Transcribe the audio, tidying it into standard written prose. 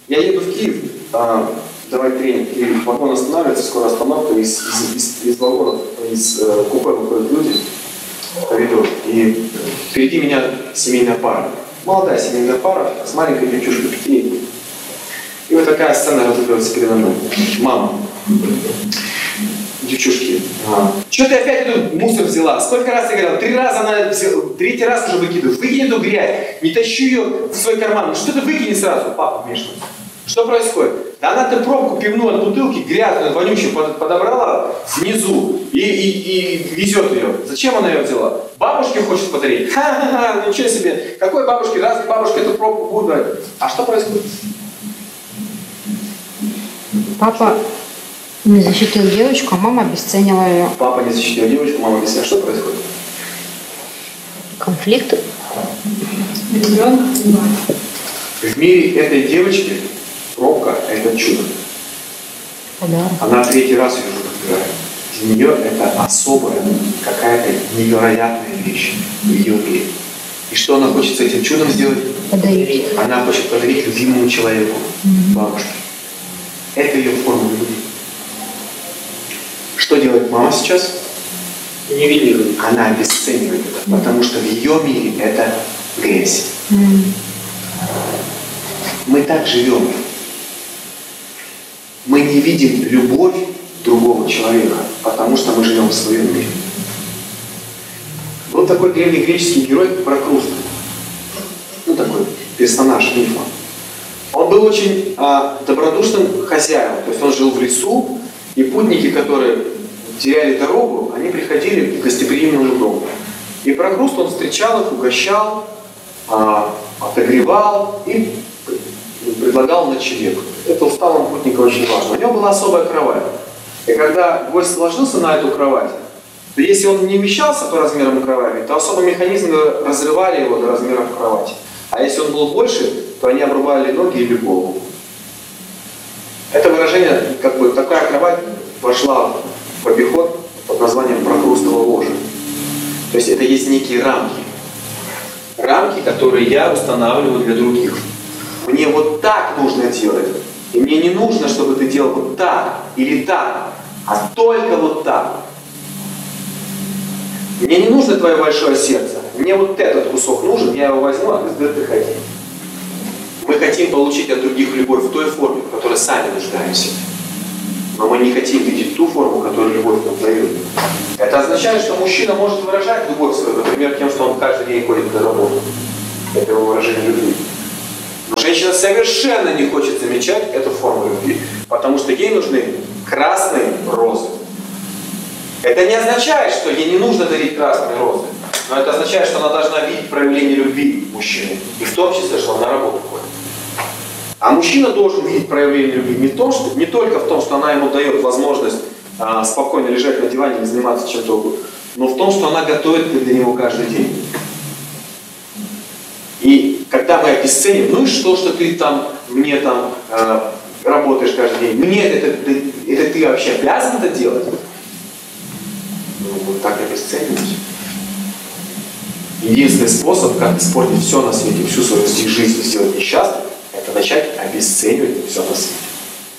Я еду в Киев, давать тренинг, и вагон останавливается, скоро остановка, из вагонов, из купе выходят люди, коридор, и впереди меня семейная пара. Молодая семейная пара с маленькой девчушкой, 5-летней. И вот такая сцена разыгрывается передо мной. Мама. Девчушки. Что ты опять этот мусор взяла? Сколько раз я говорил? 3 раза она взяла, 3-й раз уже выкидывает. Выкинь эту грязь, не тащи ее в свой карман. Ну что ты выкини сразу? Папа вмешивается. Что происходит? Да она-то пробку пивную от бутылки, грязную, вонючую, подобрала внизу и везет ее. Зачем она ее взяла? Бабушке хочет подарить? Ха-ха-ха, ничего себе. Какой бабушке? Разве бабушка эту пробку будет брать? А что происходит? Папа не защитил девочку, а мама обесценила ее. Папа не защитил девочку, мама обесценила. Что происходит? Конфликт. В мире этой девочки пробка – это чудо. Да. Она 3-й раз ее уже подбирает. Для нее это особая, какая-то невероятная вещь в ее мире. И что она хочет с этим чудом сделать? Подарить. Она хочет подарить любимому человеку, бабушке. Это ее форма любви. Что делает мама сейчас? Нивелирует. Она обесценивает это, потому что в ее мире это грязь. Мы так живем. Мы не видим любовь другого человека, потому что мы живем в своем мире. Был такой древнегреческий герой Прокруст. Ну, такой персонаж мифа. Он был очень добродушным хозяином. То есть он жил в лесу, и путники, которые теряли дорогу, они приходили к гостеприимному дому. И Прокруст он встречал их, угощал, отогревал и предлагал ночлег. Это усталому путнику очень важно. У него была особая кровать. И когда гость ложился на эту кровать, то если он не вмещался по размерам кровати, то особые механизмы разрывали его до размеров кровати. А если он был больше, то они обрубали ноги или голову. Это выражение, как бы такая кровать вошла в обиход под названием Прокрустово ложе. То есть это есть некие рамки. Рамки, которые я устанавливаю для других. Мне вот так нужно делать. И мне не нужно, чтобы ты делал вот так или так, а только вот так. Мне не нужно твое большое сердце. Мне вот этот кусок нужен, я его возьму, а ты приходи. Мы хотим получить от других любовь в той форме, в которой сами нуждаемся. Но мы не хотим видеть ту форму, которую любовь нам дает. Это означает, что мужчина может выражать любовь свою, например, тем, что он каждый день ходит на работу. Это его выражение любви. Но женщина совершенно не хочет замечать эту форму любви, потому что ей нужны красные розы. Это не означает, что ей не нужно дарить красные розы, но это означает, что она должна видеть проявление любви мужчины, и в том числе, что он на работу ходит. А мужчина должен видеть проявление любви не только в том, что она ему дает возможность спокойно лежать на диване и не заниматься чем-то угодно, но в том, что она готовит для него каждый день. И когда мы обесценим, ну и что ты там, мне там работаешь каждый день, мне это ты вообще обязан это делать? Ну, вот так обесценивать. Единственный способ, как испортить все на свете, всю свою жизнь сделать несчастной, это начать обесценивать все на свете.